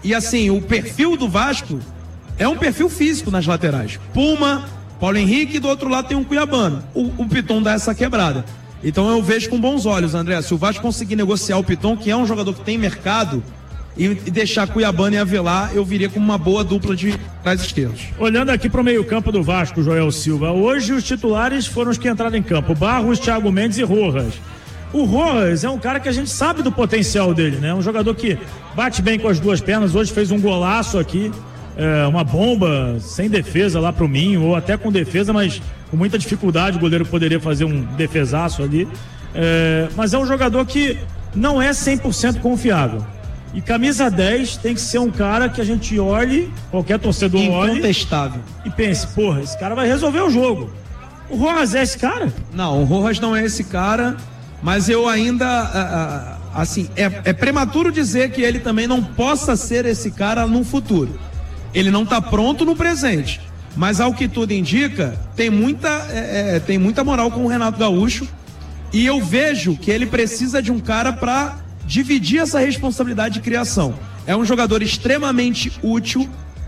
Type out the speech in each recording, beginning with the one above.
E assim, o perfil do Vasco é um perfil físico nas laterais. Puma, Paulo Henrique, e do outro lado tem um cuiabano. O Piton dá essa quebrada. Então eu vejo com bons olhos, André. Se o Vasco conseguir negociar o Piton, que é um jogador que tem mercado, e deixar Cuiabano e Avelar, eu viria como uma boa dupla de trás esquerdos. Olhando aqui para o meio-campo do Vasco, Joel Silva, hoje os titulares foram os que entraram em campo: Barros, Thiago Mendes e Rojas. O Rojas é um cara que a gente sabe do potencial dele, né? Um jogador que bate bem com as duas pernas. Hoje fez um golaço aqui, uma bomba sem defesa lá pro Minho, ou até com defesa, mas com muita dificuldade o goleiro poderia fazer um defesaço ali. Mas é um jogador que não é 100% confiável. E camisa 10 tem que ser um cara que a gente olhe, qualquer torcedor olhe, incontestável, e pense: porra, esse cara vai resolver o jogo. O Rojas é esse cara? Não, o Rojas não é esse cara, mas eu ainda, assim, é prematuro dizer que ele também não possa ser esse cara no futuro. Ele não está pronto no presente, mas ao que tudo indica, tem muita moral com o Renato Gaúcho, e eu vejo que ele precisa de um cara para dividir essa responsabilidade de criação. É um jogador extremamente útil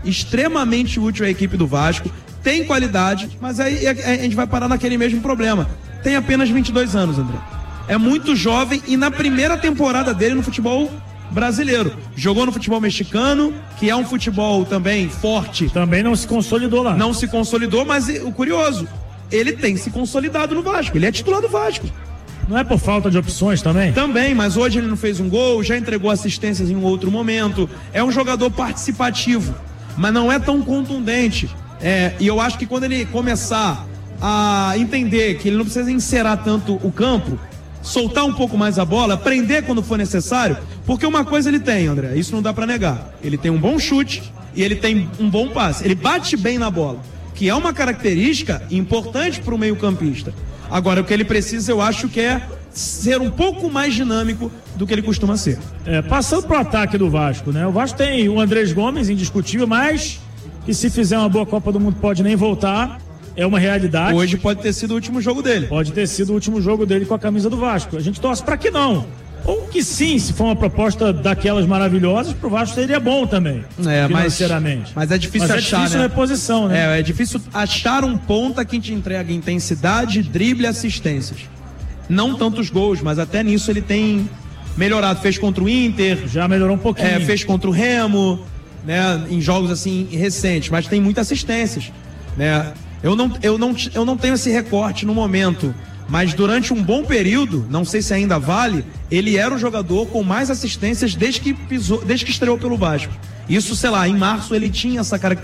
à equipe do Vasco, tem qualidade, mas aí a gente vai parar naquele mesmo problema. Tem apenas 22 anos, André. É muito jovem, e na primeira temporada dele no futebol brasileiro. Jogou no futebol mexicano, que é um futebol também forte. Também não se consolidou lá. Não se consolidou, mas o curioso, ele tem se consolidado no Vasco. Ele é titular do Vasco. Não é por falta de opções também? Também, mas hoje ele não fez um gol, já entregou assistências em um outro momento. É um jogador participativo, mas não é tão contundente. E eu acho que quando ele começar a entender que ele não precisa encerar tanto o campo, soltar um pouco mais a bola, prender quando for necessário, porque uma coisa ele tem, André, isso não dá pra negar. Ele tem um bom chute e ele tem um bom passe. Ele bate bem na bola, que é uma característica importante para o meio-campista. Agora, o que ele precisa, eu acho que é ser um pouco mais dinâmico do que ele costuma ser. Passando pro ataque do Vasco, né? O Vasco tem o Andrés Gomes, indiscutível, mas que se fizer uma boa Copa do Mundo pode nem voltar. É uma realidade. Hoje pode ter sido o último jogo dele. Pode ter sido o último jogo dele com a camisa do Vasco. A gente torce para que não. Ou que sim, se for uma proposta daquelas maravilhosas, pro Vasco seria bom também, financeiramente. Mas é difícil achar, é difícil, né? Reposição, né? É difícil achar um ponta que te entrega intensidade, drible e assistências. Não tantos gols, mas até nisso ele tem melhorado. Fez contra o Inter. Já melhorou um pouquinho. Fez contra o Remo, né? Em jogos assim recentes, mas tem muitas assistências, né? Eu não tenho esse recorte no momento, mas durante um bom período, não sei se ainda vale, ele era o jogador com mais assistências desde que estreou pelo Vasco. Isso, sei lá, em março ele tinha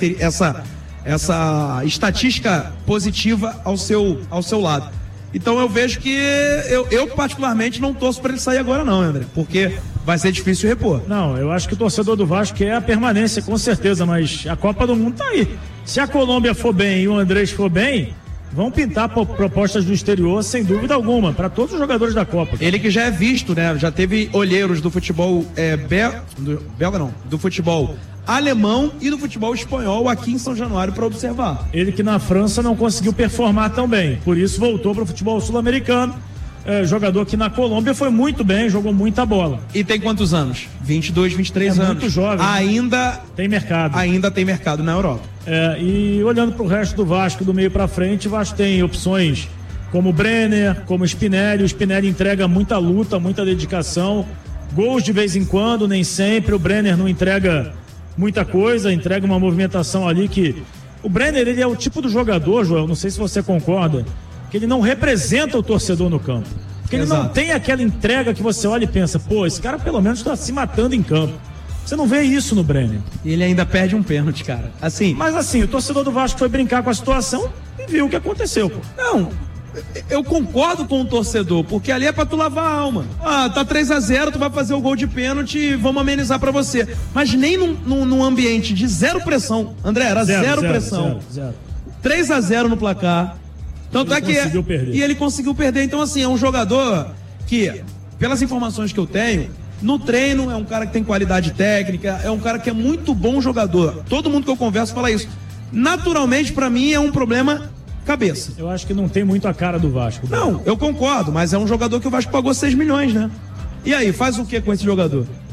essa estatística positiva ao seu lado. Então eu vejo que eu particularmente não torço para ele sair agora não, André, porque vai ser difícil repor. Não, eu acho que o torcedor do Vasco quer a permanência, com certeza, mas a Copa do Mundo tá aí. Se a Colômbia for bem e o Andrés for bem, vão pintar propostas do exterior, sem dúvida alguma, para todos os jogadores da Copa. Ele que já é visto, né? Já teve olheiros do futebol belga não, do futebol alemão e do futebol espanhol aqui em São Januário para observar. Ele que na França não conseguiu performar tão bem, por isso voltou para o futebol sul-americano. Jogador que na Colômbia foi muito bem, jogou muita bola. E tem quantos anos? 22, 23 anos. Muito jovem. Ainda tem mercado. Ainda tem mercado na Europa. E olhando para o resto do Vasco, do meio para frente, o Vasco tem opções como o Brenner, como o Spinelli. O Spinelli entrega muita luta, muita dedicação, gols de vez em quando, nem sempre. O Brenner não entrega muita coisa, entrega uma movimentação ali que... O Brenner, ele é o tipo do jogador, Joel, não sei se você concorda, que ele não representa o torcedor no campo. Porque ele não tem aquela entrega que você olha e pensa, pô, esse cara pelo menos está se matando em campo. Você não vê isso no Brenner. E ele ainda perde um pênalti, cara. Mas assim, o torcedor do Vasco foi brincar com a situação e viu o que aconteceu, pô. Não, eu concordo com o torcedor, porque ali é pra tu lavar a alma. Tá 3-0, tu vai fazer o gol de pênalti e vamos amenizar pra você. Mas nem num ambiente de zero pressão. André, era zero pressão. 3-0 no placar. Tanto é que ele conseguiu perder. Então, assim, é um jogador que, pelas informações que eu tenho, no treino é um cara que tem qualidade técnica, é um cara que é muito bom jogador. Todo mundo que eu converso fala isso. Naturalmente, pra mim, é um problema cabeça. Eu acho que não tem muito a cara do Vasco. Não, eu concordo, mas é um jogador que o Vasco pagou 6 milhões, né? E aí, faz o que com esse jogador?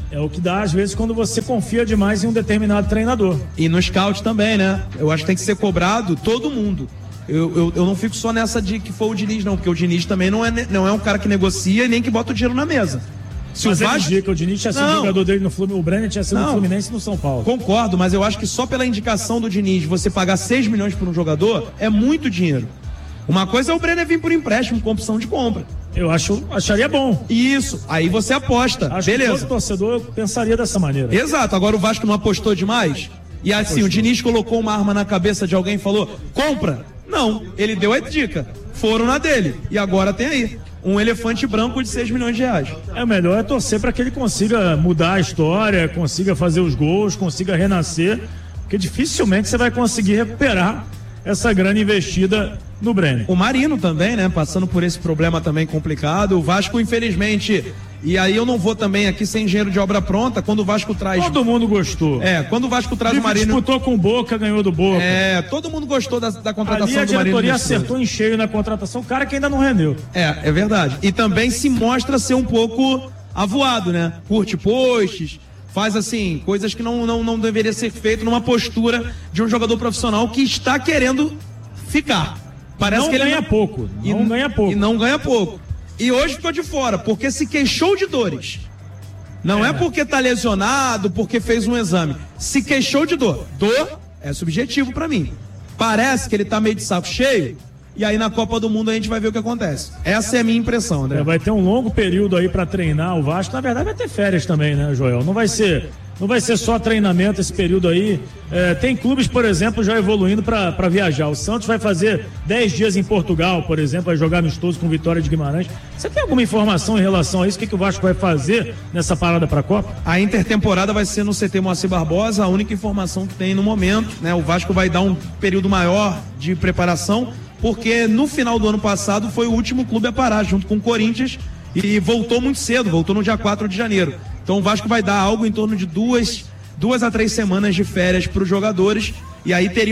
É o que dá, às vezes, quando você confia demais em um determinado treinador. E no scout também, né? Eu acho que tem que ser cobrado todo mundo. Eu não fico só nessa de que foi o Diniz, não, porque o Diniz também não é um cara que negocia e nem que bota o dinheiro na mesa. Se mas o Vasco... indica, o Diniz tinha sido jogador dele no Fluminense, o Brenner tinha sido no Fluminense e no São Paulo. Concordo, mas eu acho que só pela indicação do Diniz, você pagar 6 milhões por um jogador, é muito dinheiro. Uma coisa é o Brenner vir por empréstimo, com opção de compra. Eu acharia bom. Isso, aí você aposta, beleza. Que todo torcedor pensaria dessa maneira. Exato, agora o Vasco não apostou demais? E assim, o Diniz colocou uma arma na cabeça de alguém e falou, compra. Não, ele deu a dica, foram na dele, e agora tem aí um elefante branco de 6 milhões de reais. É melhor torcer para que ele consiga mudar a história, consiga fazer os gols, consiga renascer, porque dificilmente você vai conseguir recuperar essa grana investida no Brenner. O Marino também, né, passando por esse problema também complicado. O Vasco, infelizmente, e aí eu não vou também aqui ser engenheiro de obra pronta, quando o Vasco traz... Todo mundo gostou. Quando o Vasco traz o Marino... disputou com o Boca, ganhou do Boca. Todo mundo gostou da contratação do Marino. Ali a diretoria acertou em cheio na contratação, o cara que ainda não rendeu. É verdade. E também se mostra ser um pouco avoado, né? Curte posts, faz assim, coisas que não deveria ser feito numa postura de um jogador profissional que está querendo ficar. Parece não que ele ganha pouco. Não ganha pouco. E não ganha pouco. E hoje ficou de fora, porque se queixou de dores. Não é porque tá lesionado, porque fez um exame. Se queixou de dor. Dor é subjetivo pra mim. Parece que ele tá meio de saco cheio, e aí na Copa do Mundo a gente vai ver o que acontece. Essa é a minha impressão, André. Vai ter um longo período aí pra treinar o Vasco. Na verdade vai ter férias também, né, Joel? Não vai ser só treinamento esse período aí. Tem clubes, por exemplo, já evoluindo para viajar. O Santos vai fazer 10 dias em Portugal, por exemplo, vai jogar amistoso com Vitória de Guimarães. Você tem alguma informação em relação a isso? O que o Vasco vai fazer nessa parada para a Copa? A intertemporada vai ser no CT Moacir Barbosa, a única informação que tem no momento, né? O Vasco vai dar um período maior de preparação, porque no final do ano passado foi o último clube a parar, junto com o Corinthians, e voltou muito cedo, voltou no dia 4 de janeiro. Então o Vasco vai dar algo em torno de 2 a 3 semanas de férias para os jogadores, e aí teria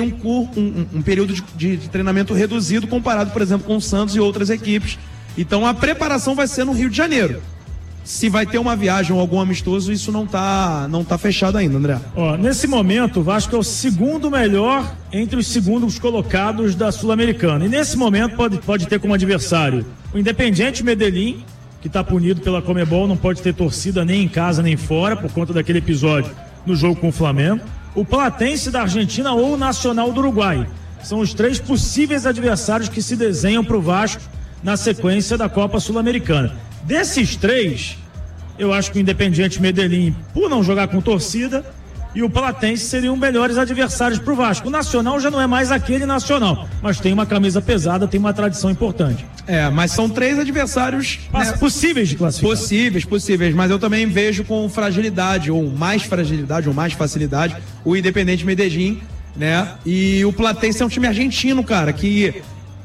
um período de treinamento reduzido comparado, por exemplo, com o Santos e outras equipes. Então a preparação vai ser no Rio de Janeiro. Se vai ter uma viagem ou algum amistoso, isso não tá fechado ainda, André. Nesse momento, o Vasco é o segundo melhor entre os segundos colocados da Sul-Americana. E nesse momento pode ter como adversário o Independiente Medellín, que está punido pela Conmebol, não pode ter torcida nem em casa nem fora, por conta daquele episódio no jogo com o Flamengo. O Platense da Argentina ou o Nacional do Uruguai. São os 3 possíveis adversários que se desenham para o Vasco na sequência da Copa Sul-Americana. Desses 3, eu acho que o Independiente Medellín, por não jogar com torcida, e o Platense seriam melhores adversários para o Vasco. O Nacional já não é mais aquele Nacional, mas tem uma camisa pesada, tem uma tradição importante. Mas são 3 adversários possíveis de classificar. Possíveis, mas eu também vejo com fragilidade, ou mais facilidade, o Independiente Medellín, né? E o Platense é um time argentino, cara, que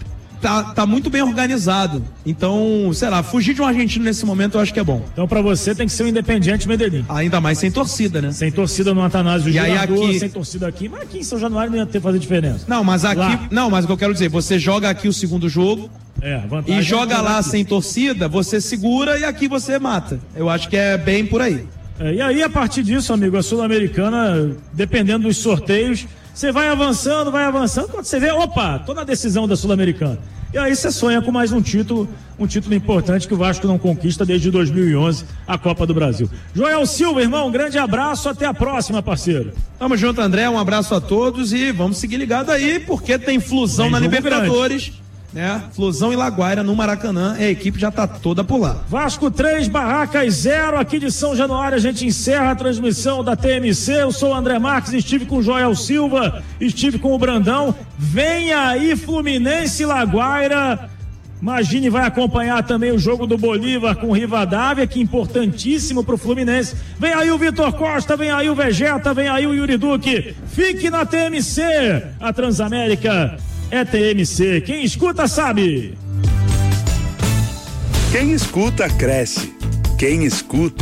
tá muito bem organizado. Então, sei lá, fugir de um argentino nesse momento eu acho que é bom. Então, pra você tem que ser o Independiente Medellín. Ainda mais sem torcida, né? Sem torcida no Atanásio Girardot, sem torcida aqui. Mas aqui em São Januário não ia fazer diferença. Não, mas aqui... Não, mas o que eu quero dizer, você joga aqui o segundo jogo e joga lá sem torcida, você segura e aqui você mata. Eu acho que é bem por aí. E aí, a partir disso, amigo, a Sul-Americana, dependendo dos sorteios, você vai avançando, quando você vê, tô na decisão da Sul-Americana. E aí você sonha com mais um título importante que o Vasco não conquista desde 2011, a Copa do Brasil. Joel Silva, irmão, um grande abraço, até a próxima, parceiro. Tamo junto, André, um abraço a todos e vamos seguir ligado aí, porque tem Flusão na Libertadores. Grande. Né? Flusão e Laguaira no Maracanã, a equipe já tá toda por lá. Vasco 3, Barracas 0, aqui de São Januário. A gente encerra a transmissão da TMC. Eu sou o André Marques, estive com o Joel Silva, estive com o Brandão. Vem aí Fluminense e Laguaira. Imagine, vai acompanhar também o jogo do Bolívar com o Rivadavia, que é importantíssimo pro Fluminense. Vem aí o Vitor Costa, vem aí o Vegeta, vem aí o Yuri Duque. Fique na TMC, a Transamérica é TMC. Quem escuta sabe. Quem escuta cresce. Quem escuta